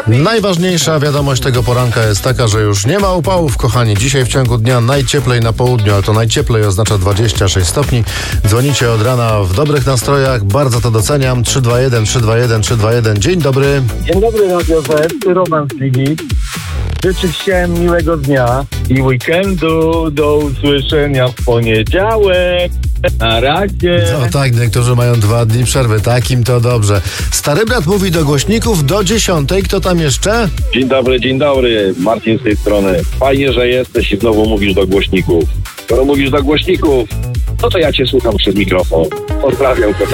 Najważniejsza wiadomość tego poranka jest taka, że już nie ma upałów, kochani. Dzisiaj w ciągu dnia najcieplej na południu, ale to najcieplej oznacza 26 stopni. Dzwonicie od rana w dobrych nastrojach, bardzo to doceniam. 321 321 321. Dzień dobry. Dzień dobry, Radio Z, Roman z Ligi. Życzyć chciałem miłego dnia i weekendu. Do usłyszenia w poniedziałek. Na razie. No tak, niektórzy mają 2 dni przerwy, takim to dobrze. Stary brat mówi do głośników do 10. Kto tam jeszcze? Dzień dobry, Marcin z tej strony. Fajnie, że jesteś i znowu mówisz do głośników. Skoro mówisz do głośników, no to ja cię słucham przez mikrofon. Pozdrawiam, kochani.